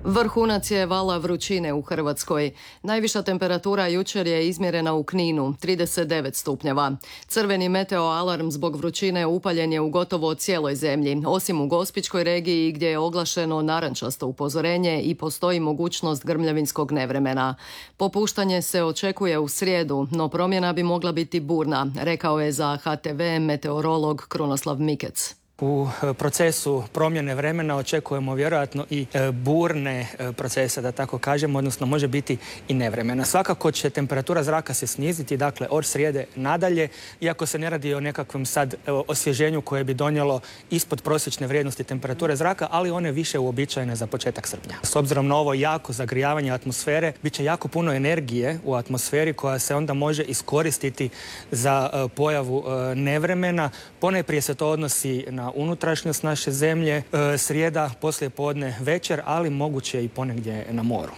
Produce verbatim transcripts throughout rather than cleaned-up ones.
Vrhunac je vala vrućine u Hrvatskoj. Najviša temperatura jučer je izmjerena u Kninu, trideset devet stupnjeva. Crveni meteo alarm zbog vrućine upaljen je u gotovo cijeloj zemlji, osim u Gospićkoj regiji gdje je oglašeno narančasto upozorenje i postoji mogućnost grmljavinskog nevremena. Popuštanje se očekuje u srijedu, no promjena bi mogla biti burna, rekao je za H T V meteorolog Krunoslav Mikec. U procesu promjene vremena očekujemo vjerojatno i burne procese, da tako kažemo, odnosno može biti i nevremena. Svakako će temperatura zraka se sniziti, dakle od srijede nadalje, iako se ne radi o nekakvom sad osvježenju koje bi donijelo ispod prosječne vrijednosti temperature zraka, ali one više uobičajene za početak srpnja. S obzirom na ovo jako zagrijavanje atmosfere, bit će jako puno energije u atmosferi koja se onda može iskoristiti za pojavu nevremena. Ponajprije se to odnosi na unutrašnjost naše zemlje, e, srijeda, poslije podne, večer, ali moguće i ponegdje na moru.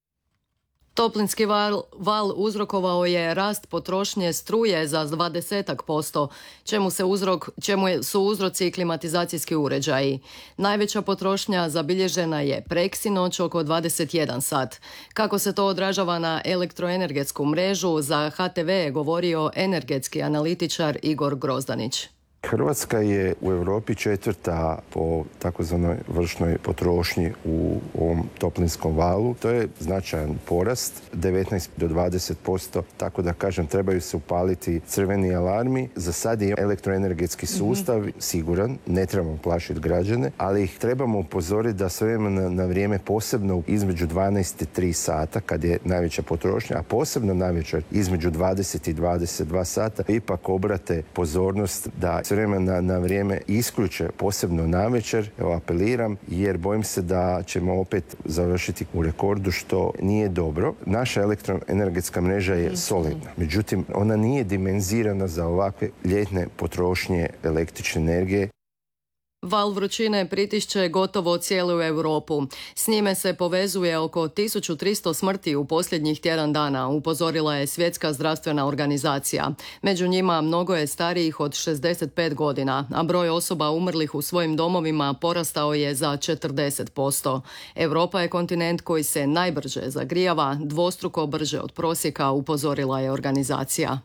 Toplinski val, val uzrokovao je rast potrošnje struje za dvadeset posto, čemu, se uzrok, čemu su uzroci klimatizacijski uređaji. Najveća potrošnja zabilježena je preksinoć oko dvadeset jedan sat. Kako se to odražava na elektroenergetsku mrežu, za H T V je govorio energetski analitičar Igor Grozdanić. Hrvatska je u Europi četvrta po takozvanoj vršnoj potrošnji u ovom toplinskom valu. To je značajan porast, devetnaest do dvadeset posto, tako da kažem trebaju se upaliti crveni alarmi. Za sad je elektroenergetski sustav mm-hmm. siguran, ne trebamo plašiti građane, ali ih trebamo upozoriti da s vremena na vrijeme, posebno između dvanaest i tri sata, kad je najveća potrošnja, a posebno navečer između dvadeset i dvadeset dva sata, ipak obrate pozornost da s vremena na vrijeme isključe, posebno navečer. Evo, apeliram, jer bojim se da ćemo opet završiti u rekordu, što nije dobro. Naša elektroenergetska mreža je solidna, međutim ona nije dimenzirana za ovakve ljetne potrošnje električne energije. Val vrućine pritišće gotovo cijelu Europu. S njime se povezuje oko tisuću tristo smrti u posljednjih tjedan dana, upozorila je Svjetska zdravstvena organizacija. Među njima mnogo je starijih od šezdeset pet godina, a broj osoba umrlih u svojim domovima porastao je za četrdeset posto. Europa je kontinent koji se najbrže zagrijava, dvostruko brže od prosjeka, upozorila je organizacija.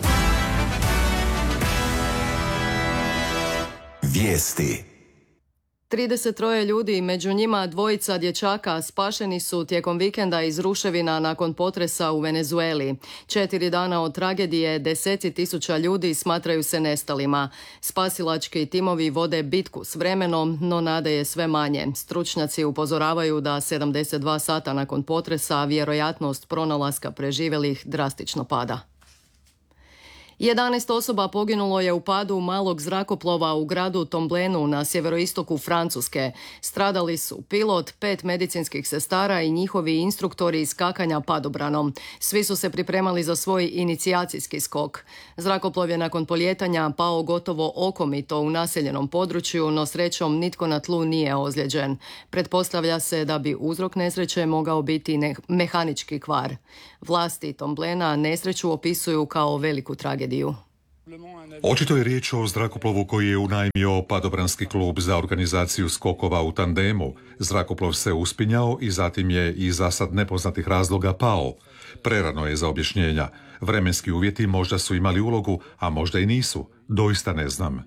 Vijesti. trideset tri ljudi, među njima dvojica dječaka, spašeni su tijekom vikenda iz ruševina nakon potresa u Venezueli. Četiri dana od tragedije deseci tisuća ljudi smatraju se nestalima. Spasilački timovi vode bitku s vremenom, no nade je sve manje. Stručnjaci upozoravaju da sedamdeset dva sata nakon potresa vjerojatnost pronalaska preživjelih drastično pada. jedanaest osoba poginulo je u padu malog zrakoplova u gradu Tomblenu na sjeveroistoku Francuske. Stradali su pilot, pet medicinskih sestara i njihovi instruktori iz skakanja padobranom. Svi su se pripremali za svoj inicijacijski skok. Zrakoplov je nakon polijetanja pao gotovo okomito u naseljenom području, no srećom nitko na tlu nije ozlijeđen. Pretpostavlja se da bi uzrok nesreće mogao biti ne- mehanički kvar. Vlasti Tomblena nesreću opisuju kao veliku tragediju. Očito je riječ o zrakoplovu koji je unajmio padobranski klub za organizaciju skokova u tandemu. Zrakoplov se uspinjao i zatim je iz zasad nepoznatih razloga pao. Prerano je za objašnjenja. Vremenski uvjeti možda su imali ulogu, a možda i nisu. Doista ne znam.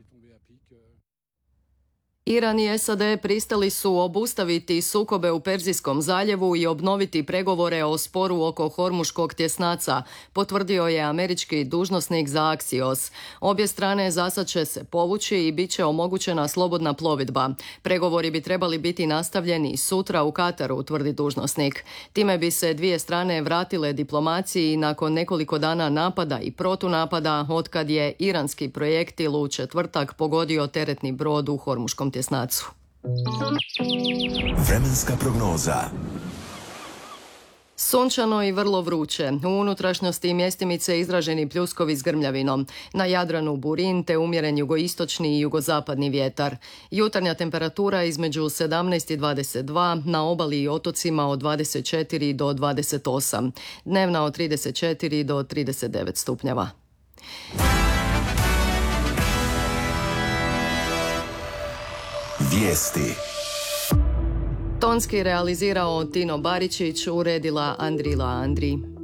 Iran i S A D pristali su obustaviti sukobe u Perzijskom zaljevu i obnoviti pregovore o sporu oko Hormuškog tjesnaca, potvrdio je američki dužnosnik za Axios. Obje strane zasad će se povući i bit će omogućena slobodna plovidba. Pregovori bi trebali biti nastavljeni sutra u Kataru, tvrdi dužnosnik. Time bi se dvije strane vratile diplomaciji nakon nekoliko dana napada i protunapada, otkad je iranski projektil u četvrtak pogodio teretni brod u Hormuškom tjesnacu. Tjesnacu. Vremenska prognoza. Sunčano i vrlo vruće. U unutrašnjosti mjestimice izraženi pljuskovi s grmljavinom. Na Jadranu burin te umjeren jugoistočni i jugozapadni vjetar. Jutarnja temperatura između sedamnaest i dvadeset dva, na obali i otocima od dvadeset četiri do dvadeset osam. Dnevna od trideset četiri do trideset devet stupnjeva. Vijesti. Tonski realizirao Tino Baričić, uredila Andrila Andri.